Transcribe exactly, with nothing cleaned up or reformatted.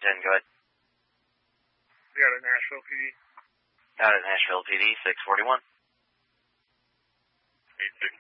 ten, go ahead. We got a Nashville P D. Out at Nashville P D, six forty-one. eight six